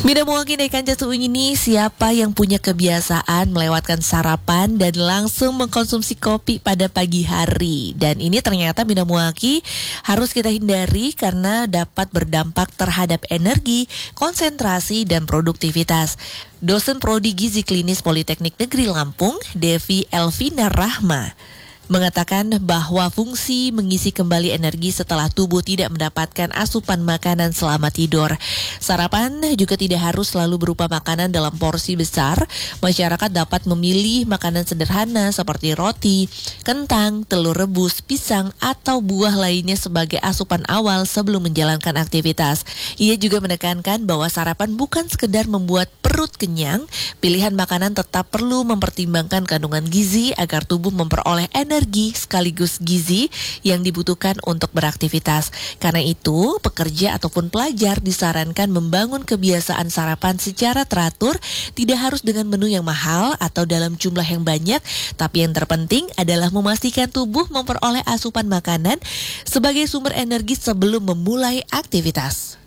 Minamuangkin ikan jatuh ini siapa yang punya kebiasaan melewatkan sarapan dan langsung mengkonsumsi kopi pada pagi hari. Dan ini ternyata minamuaki harus kita hindari karena dapat berdampak terhadap energi, konsentrasi, dan produktivitas. Dosen Prodi Gizi Klinis Politeknik Negeri Lampung, Devi Elvina Rahma, mengatakan bahwa fungsi mengisi kembali energi setelah tubuh tidak mendapatkan asupan makanan selama tidur. Sarapan juga tidak harus selalu berupa makanan dalam porsi besar. Masyarakat dapat memilih makanan sederhana seperti roti, kentang, telur rebus, pisang, atau buah lainnya sebagai asupan awal sebelum menjalankan aktivitas. Ia juga menekankan bahwa sarapan bukan sekedar membuat perut kenyang, pilihan makanan tetap perlu mempertimbangkan kandungan gizi agar tubuh memperoleh energi sekaligus gizi yang dibutuhkan untuk beraktivitas. Karena itu, pekerja ataupun pelajar disarankan membangun kebiasaan sarapan secara teratur, tidak harus dengan menu yang mahal atau dalam jumlah yang banyak, tapi yang terpenting adalah memastikan tubuh memperoleh asupan makanan sebagai sumber energi sebelum memulai aktivitas.